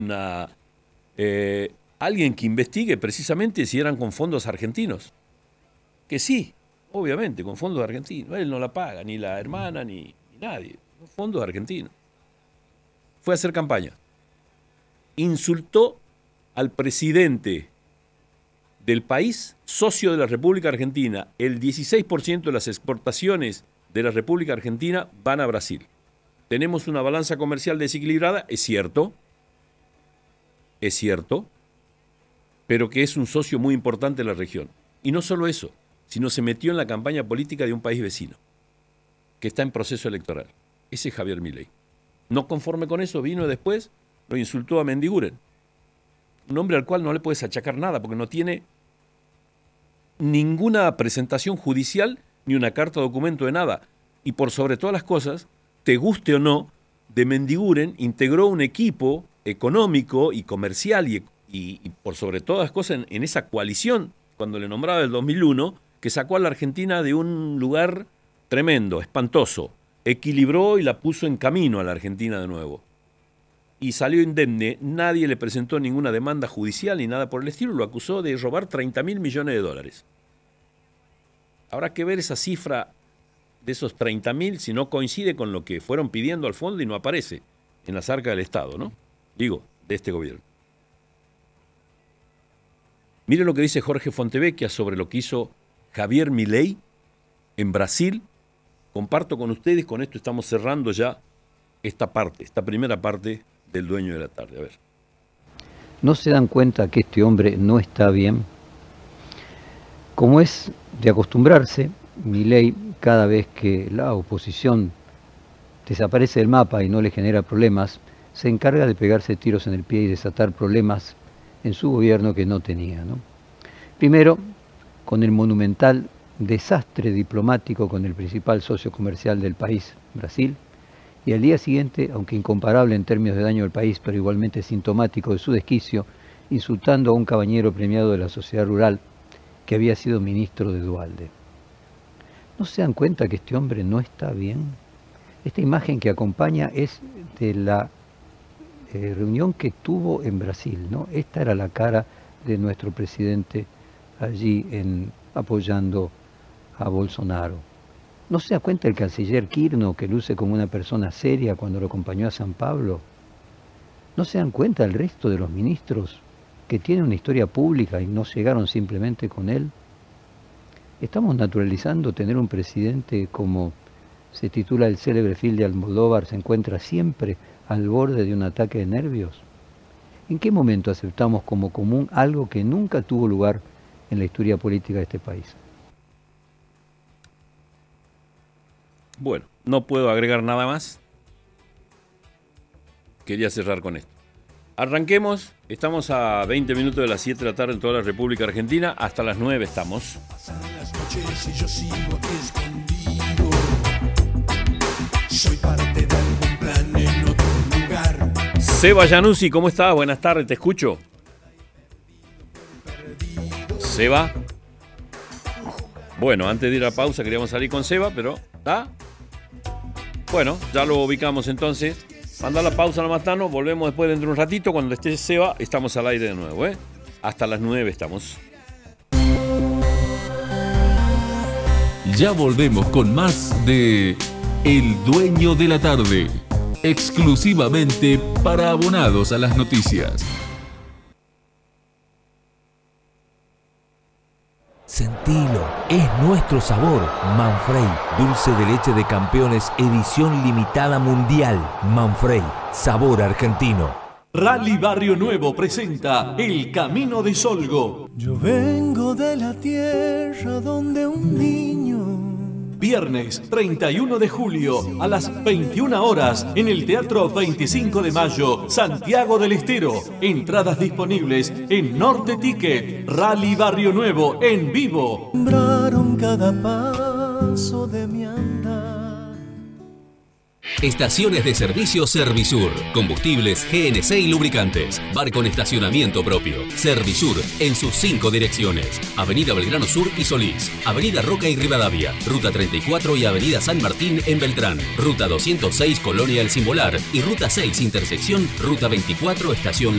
una, alguien que investigue precisamente si eran con fondos argentinos. Que sí, obviamente, con fondos argentinos. Él no la paga, ni la hermana, ni nadie. Fondos argentinos. Fue a hacer campaña. Insultó al presidente del país, socio de la República Argentina. El 16% de las exportaciones de la República Argentina van a Brasil. Tenemos una balanza comercial desequilibrada, es cierto, pero que es un socio muy importante de la región. Y no solo eso, sino se metió en la campaña política de un país vecino, que está en proceso electoral. Ese es Javier Milei. No conforme con eso, vino después, lo insultó a Mendiguren. Un hombre al cual no le puedes achacar nada, porque no tiene ninguna presentación judicial ni una carta o documento de nada. Y por sobre todas las cosas, te guste o no, de Mendiguren integró un equipo económico y comercial y por sobre todas las cosas en esa coalición, cuando le nombraba el 2001, que sacó a la Argentina de un lugar tremendo, espantoso. Equilibró y la puso en camino a la Argentina de nuevo. Y salió indemne, nadie le presentó ninguna demanda judicial ni nada por el estilo, lo acusó de robar 30.000 millones de dólares. Habrá que ver esa cifra de esos 30.000 si no coincide con lo que fueron pidiendo al fondo y no aparece en las arcas del Estado, ¿no? Digo, de este gobierno. Miren lo que dice Jorge Fontevecchia sobre lo que hizo Javier Milei en Brasil. Comparto con ustedes, con esto estamos cerrando ya esta primera parte del Dueño de la Tarde. A ver. ¿No se dan cuenta que este hombre no está bien? Como es de acostumbrarse, Milei, cada vez que la oposición desaparece del mapa y no le genera problemas, se encarga de pegarse tiros en el pie y desatar problemas en su gobierno que no tenía, ¿no? Primero, con el monumental desastre diplomático con el principal socio comercial del país, Brasil, y al día siguiente, aunque incomparable en términos de daño al país, pero igualmente sintomático de su desquicio, insultando a un caballero premiado de la sociedad rural que había sido ministro de Duhalde. ¿No se dan cuenta que este hombre no está bien? Esta imagen que acompaña es de la reunión que tuvo en Brasil, ¿no? Esta era la cara de nuestro presidente allí apoyando a Bolsonaro. ¿No se da cuenta el canciller Quirno, que luce como una persona seria cuando lo acompañó a San Pablo? ¿No se dan cuenta el resto de los ministros que tienen una historia pública y no llegaron simplemente con él? Estamos naturalizando tener un presidente como se titula el célebre film de Almodóvar, se encuentra siempre al borde de un ataque de nervios. ¿En qué momento aceptamos como común algo que nunca tuvo lugar en la historia política de este país? Bueno, no puedo agregar nada más. Quería cerrar con esto. Arranquemos, estamos a 20 minutos de las 7 de la tarde en toda la República Argentina, hasta las 9 estamos. Pasan las noches y yo sigo aquí escondido. Soy parte de algún plan en otro lugar. Seba Januzzi, ¿cómo estás? Buenas tardes, te escucho. Seba. Bueno, antes de ir a pausa queríamos salir con Seba, pero ¿está? Bueno, ya lo ubicamos entonces. Manda la pausa nomás, Tano. Volvemos después dentro de un ratito. Cuando esté Seba, estamos al aire de nuevo, ¿eh? Hasta las 9 estamos. Ya volvemos con más de El Dueño de la Tarde, exclusivamente para abonados a las noticias. Sentilo, es nuestro sabor. Manfrey, dulce de leche de campeones, edición limitada mundial. Manfrey, sabor argentino. Rally Barrio Nuevo presenta El Camino de Solgo. Yo vengo de la tierra donde un niño. Viernes 31 de julio a las 21 horas en el Teatro 25 de Mayo, Santiago del Estero. Entradas disponibles en Norte Ticket. Rally Barrio Nuevo en vivo. Sembraron cada paso de mi andar. Estaciones de servicio Servisur. Combustibles, GNC y lubricantes. Bar con estacionamiento propio. Servisur en sus 5 direcciones. Avenida Belgrano Sur y Solís. Avenida Roca y Rivadavia. Ruta 34 y Avenida San Martín en Beltrán. Ruta 206 Colonia El Simbolar. Y Ruta 6 intersección Ruta 24 Estación